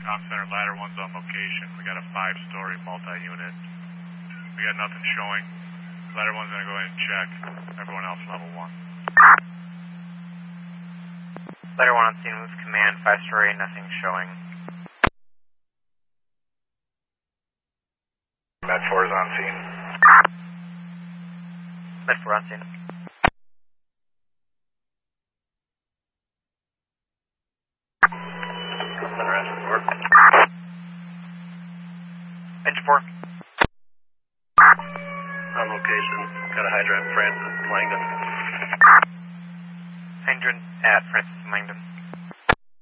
Tom Center, ladder 1's on location. We got a 5-story multi-unit. We got nothing showing. Ladder 1's going to go ahead and check. Everyone else level 1. Ladder 1 on scene with command, 5-story, nothing showing. Med 4 is on scene. Med 4 on scene. Center engine 4. Engine 4. On location. Got a hydrant, Francis Langdon. Hydrant at Francis Langdon.